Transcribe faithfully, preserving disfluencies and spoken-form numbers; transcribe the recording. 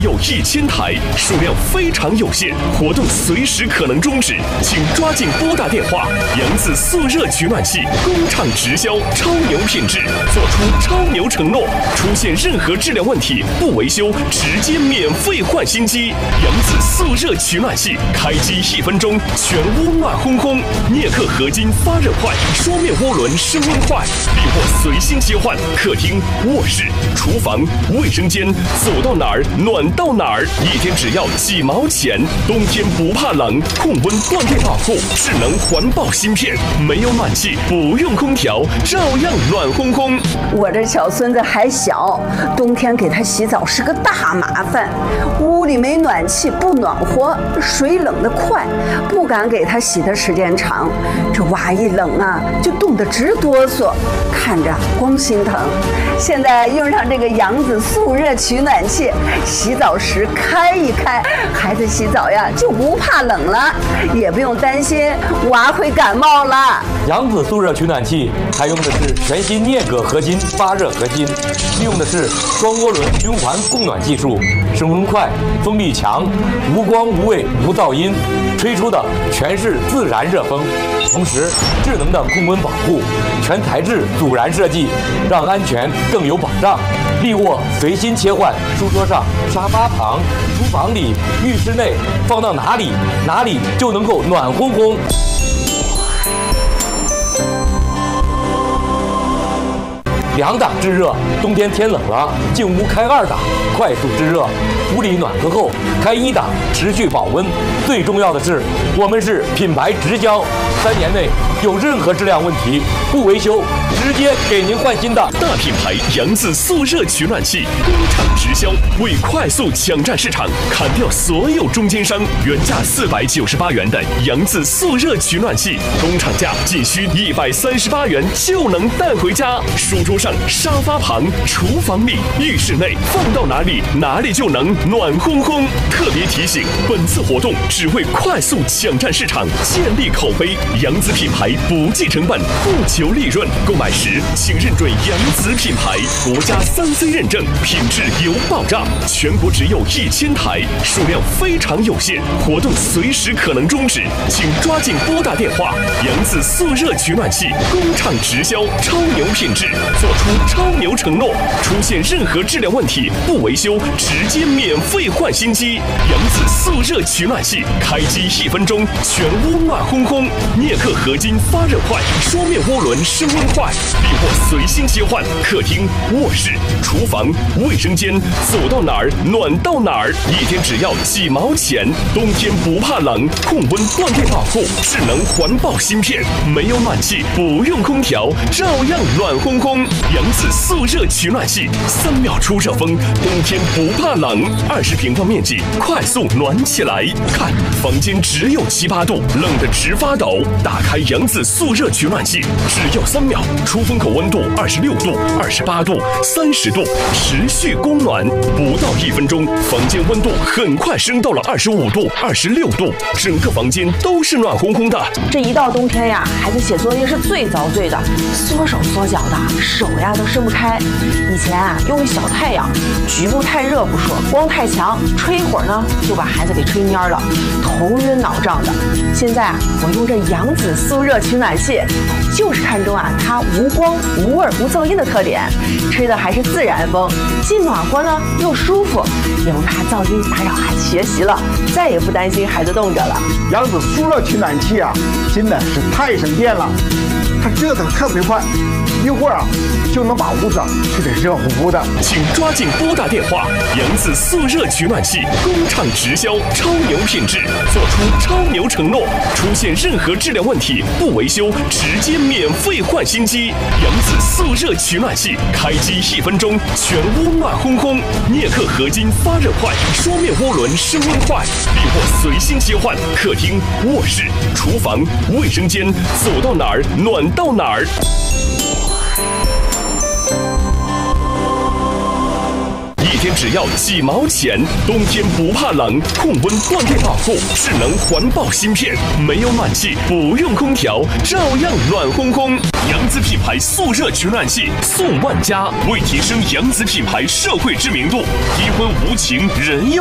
有一千台，数量非常有限，活动随时可能终止，请抓紧拨打电话。扬子速热取暖器工厂直销，超牛品质，做出超牛承诺，出现任何质量问题不维修，直接免费换新机。扬子速热取暖器，开机一分钟，全屋暖烘烘，镍铬合金发热坏，桌面涡轮升温坏，利货随心切换，客厅、卧室、厨房、卫生间，走到哪儿暖到哪儿，一天只要几毛钱。冬天不怕冷，控温断电保护，智能环抱芯片，没有暖气，不用空调，照样暖烘烘。 我这小孙子还小，冬天给他洗澡是个大麻烦，屋里没暖气不暖和，水冷得快，不敢给他洗的时间长。这娃一冷啊，就冻得直哆嗦，看着光心疼。现在用上这个扬子速热取暖器，洗澡时开一开，孩子洗澡呀就不怕冷了，也不用担心娃会感冒了。 扬子速热取暖器采用的是全新镍铬合金发热合金，利用的是双涡轮循环供暖技术，升温快，风力强，无光无味无噪音，吹出的全是自然热风。同时，智能的控温保护，全材质阻燃设计，让安全更有保障。利卧随心切换，书桌上、沙发旁、厨房里、浴室内，放到哪里哪里就能够暖烘烘。两档制热，冬天天冷了，进屋开二档，快速制热；屋里暖和后，开一档，持续保温。最重要的是，我们是品牌直销，三年内有任何质量问题不维修，直接给您换新的。 大品牌扬子速热取暖器工厂直销，为快速抢占市场，砍掉所有中间商，原价四百九十八元的扬子速热取暖器，工厂价仅需一百三十八元就能带回家。书桌上、沙发旁、厨房里、浴室内，放到哪里哪里就能暖烘烘。特别提醒，本次活动只为快速抢占市场，建立口碑。扬子品牌不计成本，不求利润。购买时请认准扬子品牌，国家三 C 认证，品质有保障。全国只有一千台，数量非常有限，活动随时可能终止，请抓紧拨打电话。扬子速热取暖器工厂直销，超牛品质，做出超牛承诺，出现任何质量问题不维修，直接免费换新机。扬子速热取暖器，开机一分钟，全屋暖烘烘，镍铬合金发热坏，桌面涡轮升温坏，利货随心切换，客厅、卧室、厨房、卫生间，走到哪儿暖到哪儿，一天只要几毛钱。冬天不怕冷，控温断电保护，智能环抱芯片，没有暖气，不用空调，照样暖烘烘。扬子速热取暖器，三秒出热风，冬天不怕冷，二十平方面积，快速暖起来。看，房间只有七八度，冷得直发抖。打开扬子速热取暖器，只要三秒，出风口温度二十六度、二十八度、三十度，持续供暖，不到一分钟，房间温度很快升到了二十五度、二十六度，整个房间都是暖烘烘的。 这一到冬天呀，孩子写作业是最遭罪的，缩手缩脚的，手呀都伸不开。以前啊，用个小太阳，局部太热不说，光太强，吹一会儿呢，就把孩子给吹蔫了，头晕脑胀的。现在啊，我用这扬子速热取暖器，就是看中啊它无光、无味、无噪音的特点，吹的还是自然风，既暖和呢又舒服，也不怕噪音打扰孩子学习了，再也不担心孩子冻着了。 扬子速热取暖器啊，真的是太省电了，它热得特别快，一会儿啊就能把屋子吹得热乎乎的。 请抓紧拨打电话，扬子速热取暖器工厂直销，超牛品质，做出超牛承诺，出现任何质量问题不维修，直接免费换新机。扬子速热取暖器，开机一分钟，全屋暖烘烘，镍铬合金发热坏，桌面涡轮升温坏，利货随心切换，客厅、卧室、厨房、卫生间，走到哪儿暖到哪儿。一天只要几毛钱，冬天不怕冷，控温断电保护，智能环保芯片，没有暖气，不用空调，照样暖烘烘。扬子品牌速热取暖器送万家，为提升扬子品牌社会知名度，低温无情人用。